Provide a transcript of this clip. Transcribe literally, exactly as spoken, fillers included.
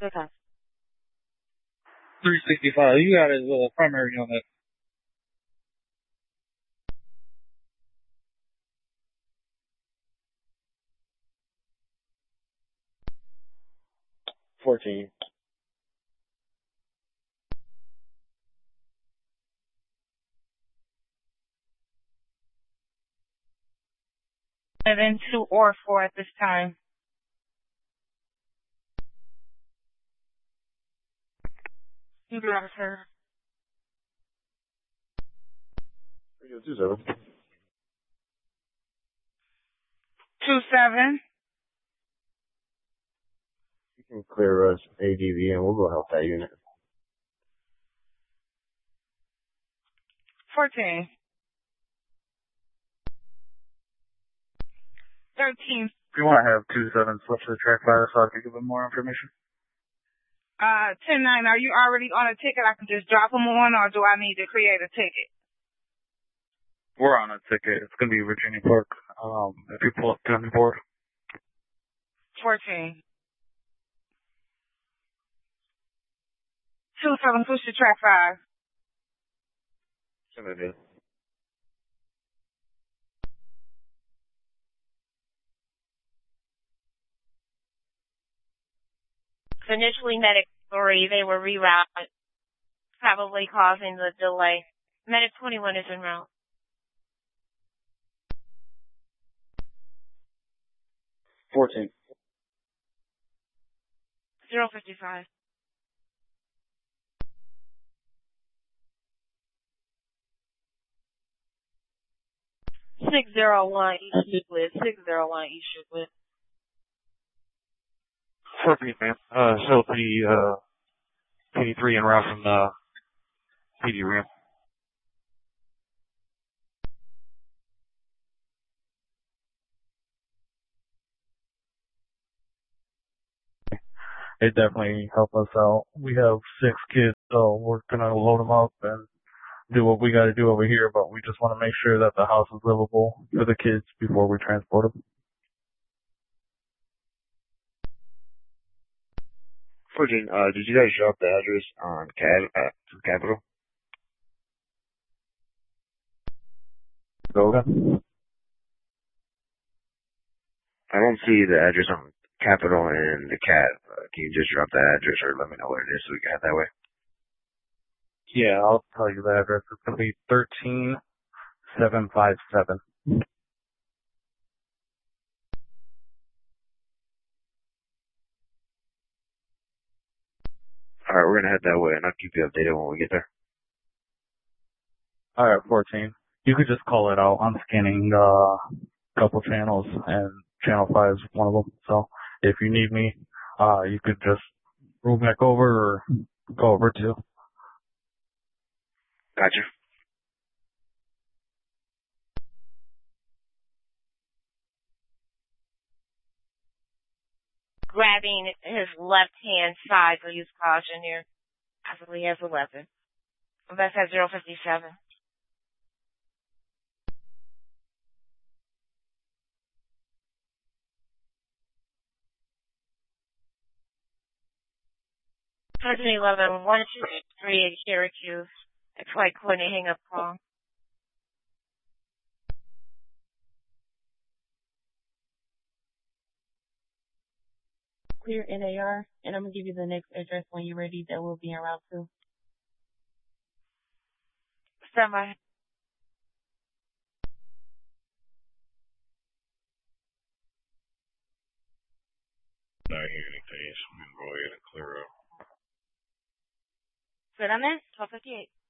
Good time. three sixty-five. You got his uh, primary on that. fourteen. Seven, two, or four at this time. You got it, sir. Two seven. Two seven. You can clear us A D V and we'll go help that unit. Fourteen. Thirteen. If you want to have two seven switch to the track five so I can give them more information. Uh, ten nine, are you already on a ticket? I can just drop them on, or do I need to create a ticket? We're on a ticket. It's going to be Virginia Park. Um, if you pull up ten board. fourteen. Two seven, push to track five. Seven. So initially Medic three, they were rerouted, probably causing the delay. Medic twenty-one is en route. fourteen. Zero fifty-five. Six zero one East with six zero one East with. Perfect, man. Uh, so the, uh, P D three en route from the P D ramp. It definitely helped us out. We have six kids, so we're gonna load them up and do what we gotta do over here, but we just want to make sure that the house is livable for the kids before we transport them. fourteen, uh, did you guys drop the address on Cab, uh, to the Capitol? Go again? I don't see the address on Capitol and the Cab. Uh, can you just drop the address or let me know what it is so we can head that way? Yeah, I'll tell you the address. It's gonna be thirteen seven five seven. Alright, we're gonna head that way and I'll keep you updated when we get there. Alright, fourteen. You could just call it out. I'm scanning uh, a couple channels and channel five is one of them. So if you need me, uh, you could just move back over or go over too. Gotcha. Grabbing his left hand side, so use caution here. Possibly has a weapon. That's at zero fifty-seven. President eleven, one two three at Syracuse. That's why I couldn't hang up call. Clear N A R, and I'm going to give you the next address when you're ready. That will be en route too. Stand by. Not hearing anything, so I'm gonna go ahead and clear up. Good on there? twelve fifty-eight.